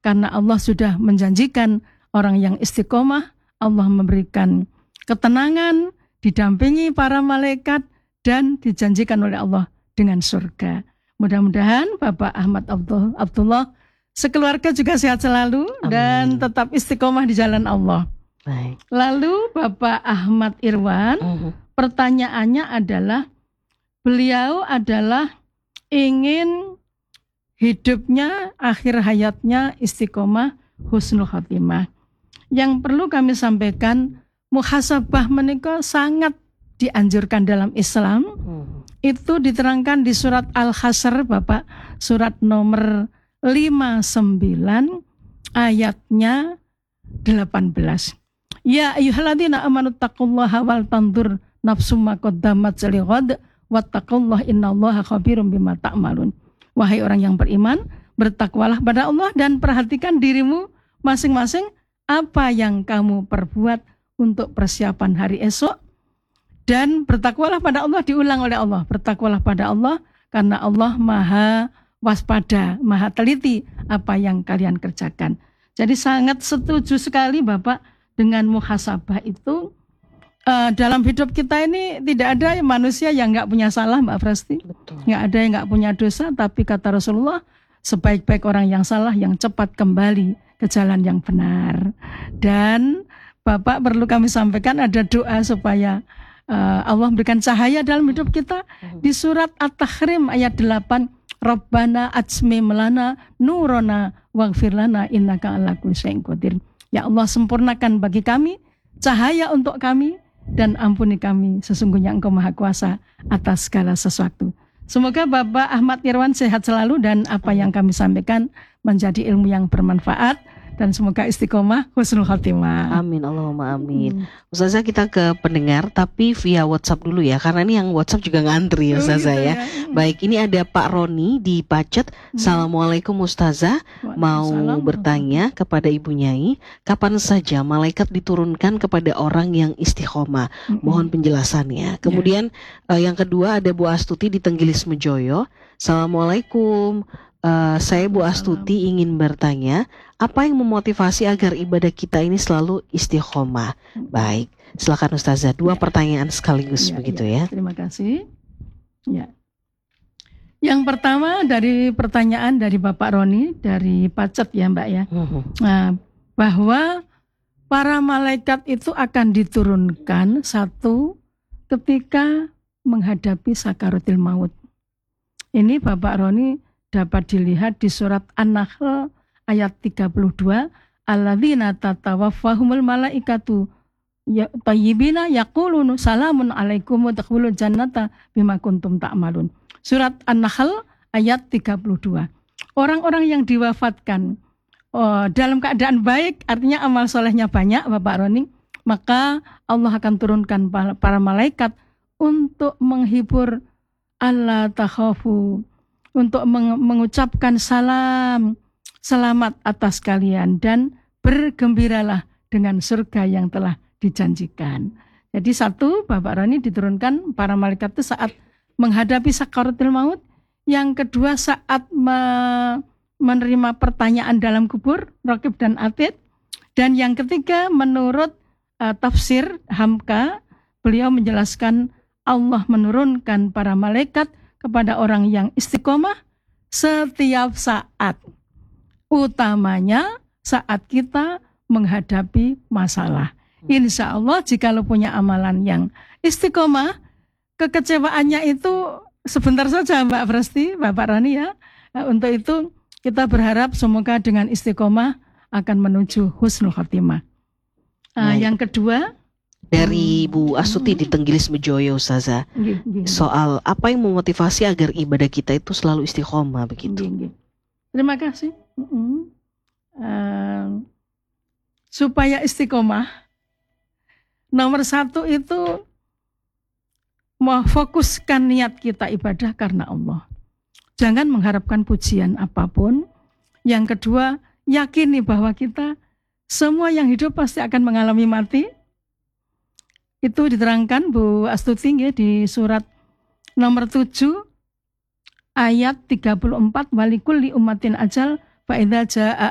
karena Allah sudah menjanjikan orang yang istiqomah, Allah memberikan ketenangan, didampingi para malaikat, dan dijanjikan oleh Allah dengan surga. Mudah-mudahan Bapak Ahmad Abdullah sekeluarga juga sehat selalu. Amin. Dan tetap istiqomah di jalan Allah. Baik. Lalu Bapak Ahmad Irwan, pertanyaannya adalah, beliau adalah ingin hidupnya, akhir hayatnya istiqomah, husnul khotimah. Yang perlu kami sampaikan, muhasabah menika sangat dianjurkan dalam Islam. Itu diterangkan di surat Al-Hasyr, Bapak, surat nomor 59 ayatnya 18. Ya ayyuhalladzina amanu taqullaha wal tanzur nafsum ma qaddamat lighad wattaqullaha innallaha khabirum bima ta'malun. Wahai orang yang beriman, bertakwalah pada Allah dan perhatikan dirimu masing-masing apa yang kamu perbuat untuk persiapan hari esok. Dan bertakwalah pada Allah, diulang oleh Allah, bertakwalah pada Allah karena Allah maha waspada, maha teliti apa yang kalian kerjakan. Jadi sangat setuju sekali Bapak dengan muhasabah itu. Dalam hidup kita ini tidak ada manusia yang nggak punya salah, Mbak Presti. Nggak ada yang nggak punya dosa, tapi kata Rasulullah, sebaik-baik orang yang salah yang cepat kembali ke jalan yang benar. Dan Bapak perlu kami sampaikan ada doa supaya Allah memberikan cahaya dalam hidup kita. Di surat At-Tahrim ayat 8, Rabbana atsmim lana nurona waghfir lana innaka ala kulli syai'in qadir. Ya Allah, sempurnakan bagi kami cahaya untuk kami dan ampuni kami, sesungguhnya Engkau Maha Kuasa atas segala sesuatu. Semoga Bapak Ahmad Irwan sehat selalu dan apa yang kami sampaikan menjadi ilmu yang bermanfaat. Dan semoga istiqomah husnul khotimah. Amin, Allahumma amin. Ustazah, kita ke pendengar tapi via WhatsApp dulu ya, karena ini yang WhatsApp juga ngantri ya Ustazah ya. Baik, ini ada Pak Roni di Pacet. Assalamualaikum Ustazah, mau bertanya kepada Ibu Nyai, kapan saja malaikat diturunkan kepada orang yang istiqomah? Mohon penjelasannya. Kemudian yang kedua ada Bu Astuti di Tenggilis Mejoyo. Assalamualaikum. Saya Bu Astuti ingin bertanya, apa yang memotivasi agar ibadah kita ini selalu istiqomah? Baik, silakan Ustazah. Dua pertanyaan sekaligus begitu ya. Terima kasih. Ya. Yang pertama dari pertanyaan dari Bapak Roni dari Pacet ya Mbak ya. Nah, bahwa para malaikat itu akan diturunkan satu ketika menghadapi sakaratul maut. Ini Bapak Roni dapat dilihat di surat An-Nahl ayat 32, alladzina tatawaffahumul malaikatu tayyibina yaqulun salamun alaikum wadkhulul jannata bima kuntum ta'malun. Surat An-Nahl ayat 32. Orang-orang yang diwafatkan dalam keadaan baik, artinya amal solehnya banyak Bapak Roni, maka Allah akan turunkan para malaikat untuk menghibur, alla takhafu, untuk mengucapkan selamat atas kalian dan bergembiralah dengan surga yang telah dijanjikan. Jadi satu, Bapak Roni diturunkan para malaikat itu saat menghadapi sakaratul maut. Yang kedua saat menerima pertanyaan dalam kubur, Raqib dan Atid. Dan yang ketiga menurut tafsir Hamka, beliau menjelaskan Allah menurunkan para malaikat kepada orang yang istiqomah setiap saat. Utamanya saat kita menghadapi masalah. Insya Allah jika lo punya amalan yang istiqomah, kekecewaannya itu sebentar saja Mbak Presti, Bapak Rani ya. Untuk itu kita berharap semoga dengan istiqomah akan menuju husnul khotimah. Yang kedua dari Bu Astuti di Tenggilis Mejoyo Ustazah, soal apa yang memotivasi agar ibadah kita itu selalu istiqomah begitu. Terima kasih. Supaya istiqomah, nomor satu itu memfokuskan niat kita ibadah karena Allah. Jangan mengharapkan pujian apapun. Yang kedua, yakini bahwa kita semua yang hidup pasti akan mengalami mati. Itu diterangkan Bu Astuti di surat nomor 7 ayat 34, walikulli ummatin ajal fa idza jaa